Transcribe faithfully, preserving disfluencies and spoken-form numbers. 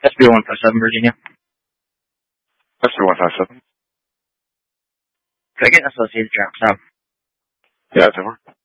S B one five seven, Virginia. S B one five seven. Could I get an associated draft now? Yeah, it's over.